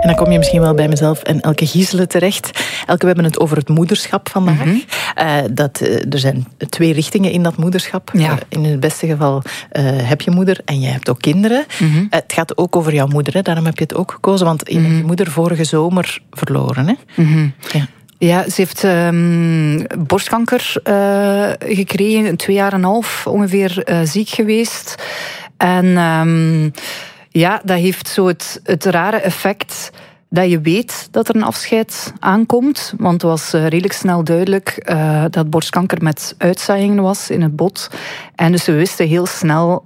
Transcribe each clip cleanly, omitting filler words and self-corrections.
En dan kom je misschien wel bij mezelf en Elke Gieselen terecht. Elke, we hebben het over het moederschap vandaag. Er zijn 2 richtingen in dat moederschap. Ja. In het beste geval heb je moeder en je hebt ook kinderen. Het gaat ook over jouw moeder, hè? Daarom heb je het ook gekozen. Want je hebt je moeder vorige zomer verloren. Hè? Ja. Ja, ze heeft borstkanker gekregen, 2,5 jaar ongeveer ziek geweest. En dat heeft zo het rare effect dat je weet dat er een afscheid aankomt. Want het was redelijk snel duidelijk dat borstkanker met uitzaaiingen was in het bot. En dus we wisten heel snel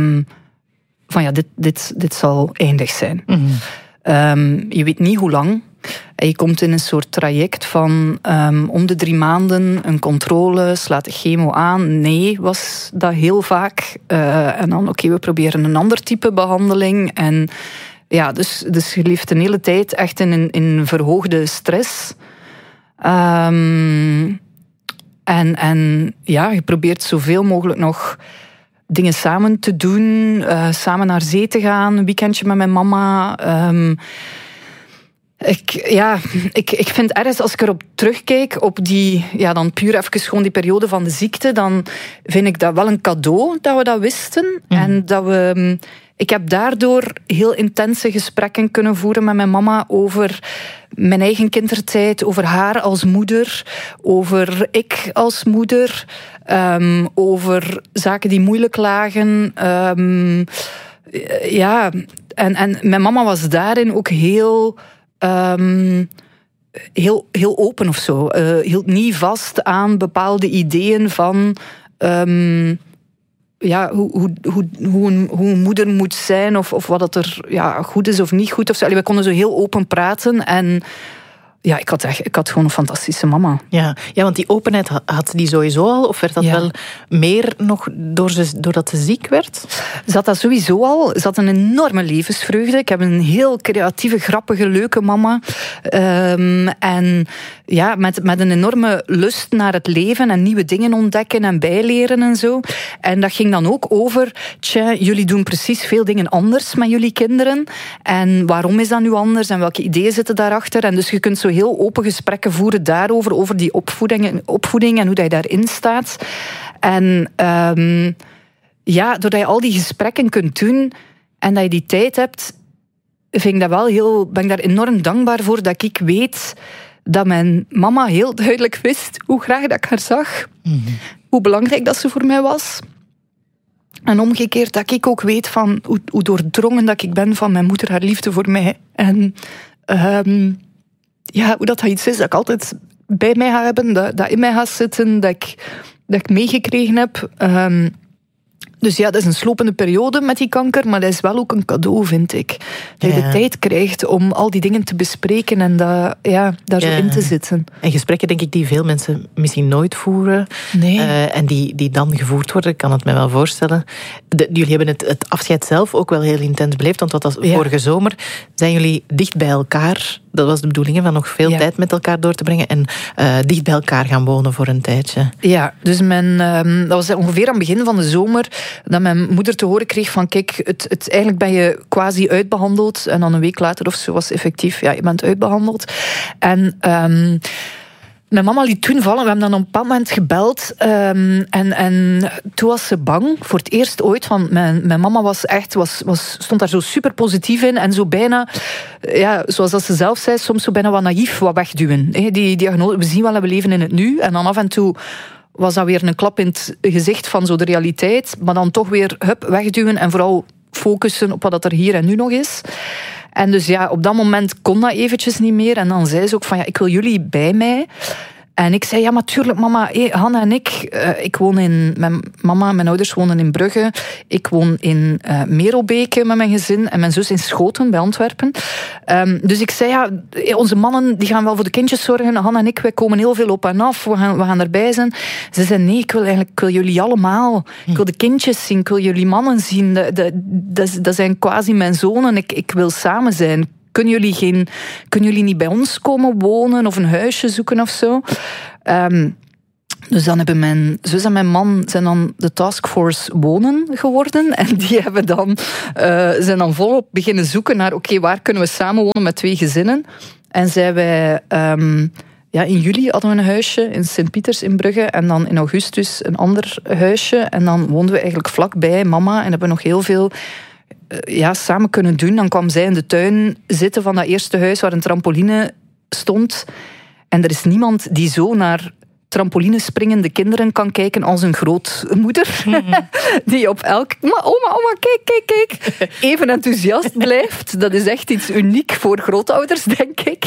dit zal eindig zijn. Je weet niet hoe lang. En je komt in een soort traject van om de 3 maanden een controle, slaat de chemo aan. Nee, was dat heel vaak. En dan, we proberen een ander type behandeling. En ja, dus je leeft een hele tijd echt in verhoogde stress. Je probeert zoveel mogelijk nog dingen samen te doen. Samen naar zee te gaan, een weekendje met mijn mama. Ik vind ergens, als ik erop terugkijk, op die, dan puur even gewoon die periode van de ziekte, dan vind ik dat wel een cadeau dat we dat wisten. En dat ik heb daardoor heel intense gesprekken kunnen voeren met mijn mama over mijn eigen kindertijd, over haar als moeder, over ik als moeder, over zaken die moeilijk lagen. En mijn mama was daarin ook heel open of zo. Hield niet vast aan bepaalde ideeën van hoe een moeder moet zijn of wat dat er goed is of niet goed. Of zo. We konden zo heel open praten en ja, ik had gewoon een fantastische mama. Ja, want die openheid had die sowieso al? Of werd dat wel meer nog doordat ze ziek werd? Ze had dat sowieso al. Ze had een enorme levensvreugde. Ik heb een heel creatieve, grappige, leuke mama. En ja, met een enorme lust naar het leven en nieuwe dingen ontdekken en bijleren en zo. En dat ging dan ook over, jullie doen precies veel dingen anders met jullie kinderen. En waarom is dat nu anders? En welke ideeën zitten daarachter? En dus je kunt zo heel open gesprekken voeren daarover, over die opvoeding en hoe dat je daarin staat. En doordat je al die gesprekken kunt doen en dat je die tijd hebt, ben ik daar enorm dankbaar voor dat ik weet dat mijn mama heel duidelijk wist hoe graag dat ik haar zag. Hoe belangrijk dat ze voor mij was. En omgekeerd dat ik ook weet van hoe doordrongen dat ik ben van mijn moeder, haar liefde voor mij. En hoe dat iets is dat ik altijd bij mij ga hebben, dat in mij gaat zitten, dat ik meegekregen heb. Dus ja, dat is een slopende periode met die kanker, maar dat is wel ook een cadeau, vind ik. Dat je de tijd krijgt om al die dingen te bespreken en daar zo in te zitten. En gesprekken, denk ik, die veel mensen misschien nooit voeren. Nee. En die dan gevoerd worden, ik kan het me wel voorstellen. Jullie hebben het afscheid zelf ook wel heel intens beleefd, want wat was vorige zomer, zijn jullie dicht bij elkaar. Dat was de bedoeling, van nog veel tijd met elkaar door te brengen en dicht bij elkaar gaan wonen voor een tijdje. Ja, dus dat was ongeveer aan het begin van de zomer dat mijn moeder te horen kreeg van kijk, eigenlijk ben je quasi uitbehandeld. En dan een week later of zo was effectief, je bent uitbehandeld. En mijn mama liet toen vallen. We hebben dan op een bepaald moment gebeld. En toen was ze bang. Voor het eerst ooit. Want mijn mama stond daar zo super positief in. En zo bijna, zoals dat ze zelf zei, soms zo bijna wat naïef, wat wegduwen. Die diagnose, we zien wel dat we leven in het nu. En dan af en toe was dat weer een klap in het gezicht van zo de realiteit. Maar dan toch weer wegduwen. En vooral focussen op wat er hier en nu nog is. En dus op dat moment kon dat eventjes niet meer. En dan zei ze ook van, ik wil jullie bij mij. En ik zei, maar tuurlijk mama, Hanna en ik woon mijn ouders wonen in Brugge. Ik woon in Merelbeke met mijn gezin en mijn zus in Schoten bij Antwerpen. Dus ik zei, onze mannen die gaan wel voor de kindjes zorgen. Hanna en ik, wij komen heel veel op en af. We gaan erbij zijn. Ze zei, nee, ik wil jullie allemaal. Ik wil de kindjes zien, ik wil jullie mannen zien. Dat zijn quasi mijn zonen. Ik wil samen zijn. Kunnen jullie niet bij ons komen wonen of een huisje zoeken of zo? Dus dan hebben mijn zus en mijn man zijn dan de taskforce wonen geworden. En die hebben dan, zijn dan volop beginnen zoeken naar, oké, waar kunnen we samen wonen met 2 gezinnen? En zijn wij... in juli hadden we een huisje in Sint-Pieters in Brugge. En dan in augustus een ander huisje. En dan woonden we eigenlijk vlakbij mama. En hebben we nog heel veel samen kunnen doen. Dan kwam zij in de tuin zitten van dat eerste huis waar een trampoline stond. En er is niemand die zo naar trampolinespringende kinderen kan kijken als een grootmoeder. Die op elk... Oma, kijk. Even enthousiast blijft. Dat is echt iets uniek voor grootouders, denk ik.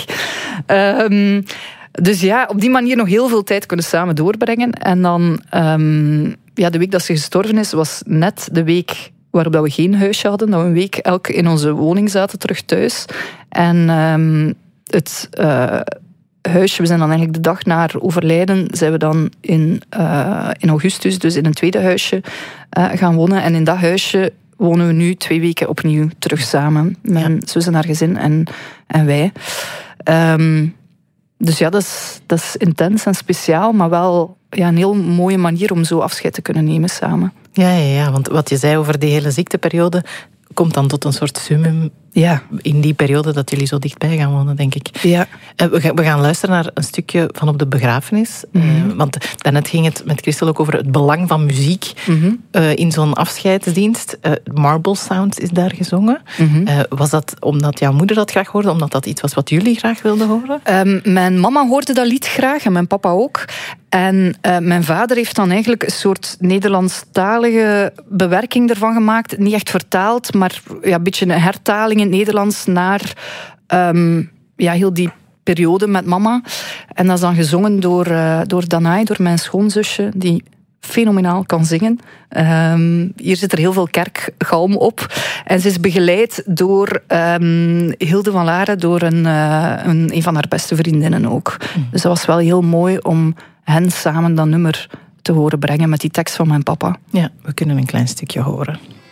Dus op die manier nog heel veel tijd kunnen samen doorbrengen. En dan, de week dat ze gestorven is, was net de week waarop dat we geen huisje hadden. Dat we een week elk in onze woning zaten, terug thuis. En het huisje, we zijn dan eigenlijk de dag na haar overlijden, zijn we dan in augustus, dus in een tweede huisje gaan wonen. En in dat huisje wonen we nu 2 weken opnieuw terug samen. Mijn zus en haar gezin en wij. Dus dat is intens en speciaal, maar wel een heel mooie manier om zo afscheid te kunnen nemen samen. Ja, want wat je zei over die hele ziekteperiode komt dan tot een soort summum in die periode dat jullie zo dichtbij gaan wonen, denk ik. Ja. We gaan luisteren naar een stukje van op de begrafenis. Want daarnet ging het met Christel ook over het belang van muziek in zo'n afscheidsdienst. Marble Sounds is daar gezongen. Was dat omdat jouw moeder dat graag hoorde? Omdat dat iets was wat jullie graag wilden horen? Mijn mama hoorde dat lied graag en mijn papa ook. En mijn vader heeft dan eigenlijk een soort Nederlandstalige bewerking ervan gemaakt. Niet echt vertaald, maar een beetje een hertaling in het Nederlands naar heel die periode met mama. En dat is dan gezongen door Danae, door mijn schoonzusje, die fenomenaal kan zingen. Hier zit er heel veel kerkgalm op. En ze is begeleid door Hilde van Laren, door een van haar beste vriendinnen ook. Dus dat was wel heel mooi om hen samen dat nummer te horen brengen met die tekst van mijn papa. Ja, we kunnen een klein stukje horen.